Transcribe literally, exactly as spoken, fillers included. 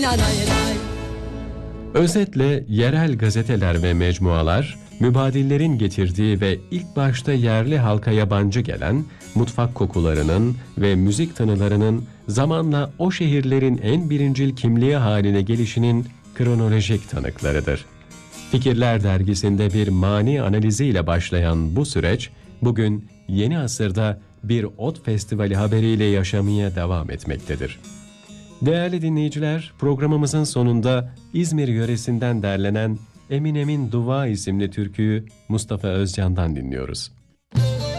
Özetle yerel gazeteler ve mecmualar, mübadillerin getirdiği ve ilk başta yerli halka yabancı gelen mutfak kokularının ve müzik tınılarının zamanla o şehirlerin en birincil kimliği haline gelişinin kronolojik tanıklarıdır. Fikirler dergisinde bir mani analiziyle başlayan bu süreç, bugün yeni asırda bir ot festivali haberiyle yaşamaya devam etmektedir. Değerli dinleyiciler, programımızın sonunda İzmir yöresinden derlenen Eminem'in Dua isimli türküyü Mustafa Özcan'dan dinliyoruz.